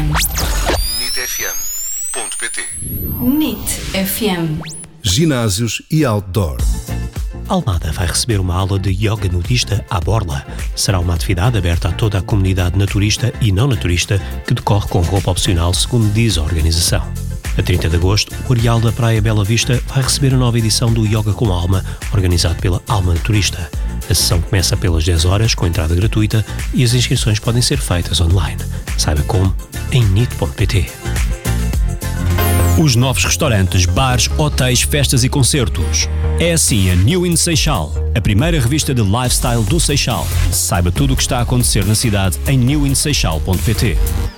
FM. nitfm.pt. NIT FM. Ginásios e outdoor. Almada vai receber uma aula de yoga nudista à borla. Será uma atividade aberta a toda a comunidade naturista e não naturista que decorre com roupa opcional, segundo diz a organização. A 30 de agosto, o Areal da Praia Bela Vista vai receber a nova edição do Yoga com Alma, organizado pela Alma Naturista. A sessão começa pelas 10 horas, com entrada gratuita, e as inscrições podem ser feitas online. Saiba como em nit.pt. Os novos restaurantes, bares, hotéis, festas e concertos. É assim a New in Seixal, a primeira revista de lifestyle do Seixal. Saiba tudo o que está a acontecer na cidade em newinseixal.pt.